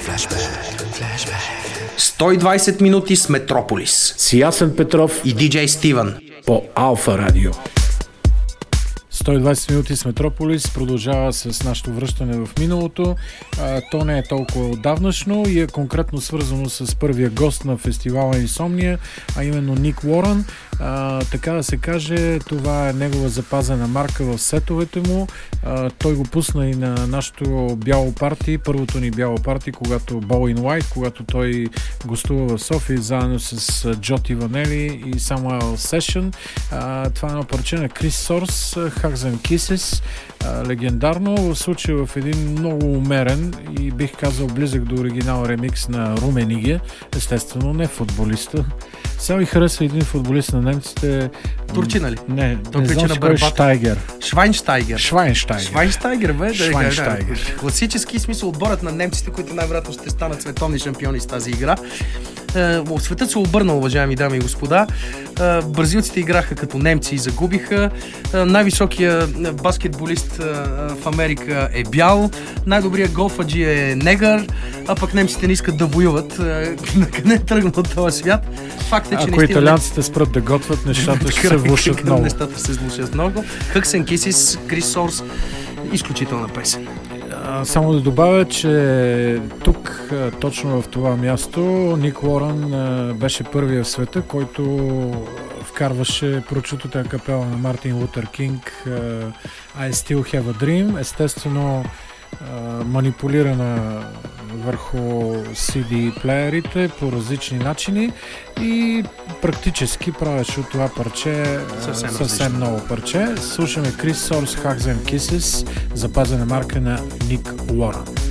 120 минути с Метрополис. С Ясен Петров и диджей Стивън по Алфа Радио. 120 минути с Метрополис продължава с нашето връщане в миналото. То не е толкова отдавнашно и е конкретно свързано с първия гост на фестивала Инсомния, а именно Ник Уорън. Така да се каже, това е негова запазена марка в сетовете му. Той го пусна и на нашото бяло парти, първото ни бяло парти, когато Ball in White, когато той гостува в София заедно с Джоти Ванели и Samuel Session. Това е едно парче на Крис Сорс, Hugs and Kisses, легендарно, в случая в един много умерен и бих казал близък до оригинал ремикс на Румениге, естествено не футболиста. Сега ми харесва един футболист на немците. Турчина ли? Не знам с кой Штайгер. Швайнштайгер, бе. Швайнштайгер. Класически смисъл отборът на немците, които най-вероятно ще станат световни шампиони с тази игра. Светът се обърна, уважаеми дами и господа. Бразилците играха като немци и загубиха. Най-високия баскетболист в Америка е бял. Най-добрият голфаджи е негър. А пък немците не искат да воюват. Накъде е тръгнал от този свят? Факт е, че ако италианците спрат да готвят, нещата ще се влушат много. Нещата се влушат много. Hugs and Kisses, Крис Сорс. Изключителна песен. Само да добавя, че тук, точно в това място, Ник Уорън беше първия в света, който вкарваше прочутата капела на Мартин Лутер Кинг I Still Have a Dream, естествено манипулирана върху CD плеерите по различни начини и практически правеше от това парче съвсем ново парче. Слушаме Крис Сорс, Hugs and Kisses, запазена марка на Ник Уорън.